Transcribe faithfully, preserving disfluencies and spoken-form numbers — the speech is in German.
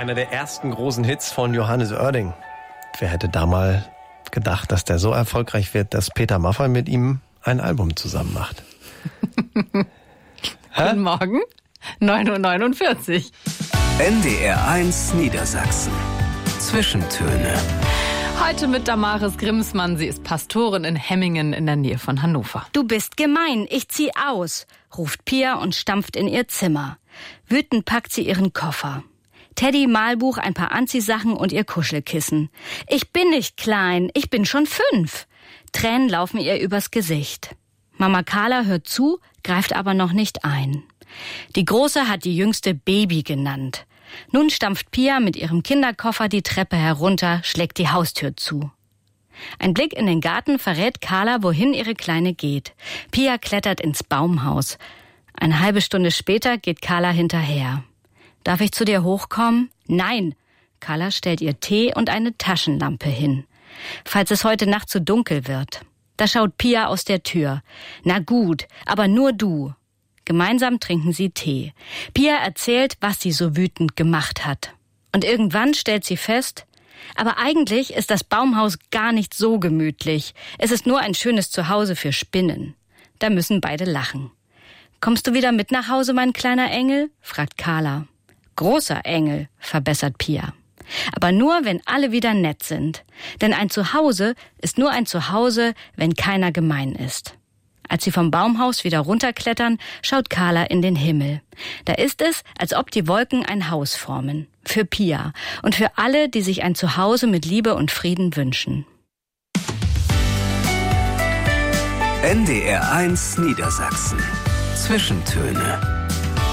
Einer der ersten großen Hits von Johannes Oerding. Wer hätte da mal gedacht, dass der so erfolgreich wird, dass Peter Maffay mit ihm ein Album zusammen macht? Guten Morgen, neun Uhr neunundvierzig. N D R eins Niedersachsen. Zwischentöne. Heute mit Damaris Grimsmann. Sie ist Pastorin in Hemmingen in der Nähe von Hannover. Du bist gemein, ich zieh aus, ruft Pia und stampft in ihr Zimmer. Wütend packt sie ihren Koffer. Teddy, Malbuch, ein paar Anziehsachen und ihr Kuschelkissen. Ich bin nicht klein, ich bin schon fünf. Tränen laufen ihr übers Gesicht. Mama Carla hört zu, greift aber noch nicht ein. Die Große hat die Jüngste Baby genannt. Nun stampft Pia mit ihrem Kinderkoffer die Treppe herunter, schlägt die Haustür zu. Ein Blick in den Garten verrät Carla, wohin ihre Kleine geht. Pia klettert ins Baumhaus. Eine halbe Stunde später geht Carla hinterher. Darf ich zu dir hochkommen? Nein. Carla stellt ihr Tee und eine Taschenlampe hin. Falls es heute Nacht zu dunkel wird. Da schaut Pia aus der Tür. Na gut, aber nur du. Gemeinsam trinken sie Tee. Pia erzählt, was sie so wütend gemacht hat. Und irgendwann stellt sie fest, aber eigentlich ist das Baumhaus gar nicht so gemütlich. Es ist nur ein schönes Zuhause für Spinnen. Da müssen beide lachen. Kommst du wieder mit nach Hause, mein kleiner Engel? Fragt Carla. Großer Engel, verbessert Pia. Aber nur, wenn alle wieder nett sind. Denn ein Zuhause ist nur ein Zuhause, wenn keiner gemein ist. Als sie vom Baumhaus wieder runterklettern, schaut Carla in den Himmel. Da ist es, als ob die Wolken ein Haus formen. Für Pia und für alle, die sich ein Zuhause mit Liebe und Frieden wünschen. N D R eins Niedersachsen. Zwischentöne.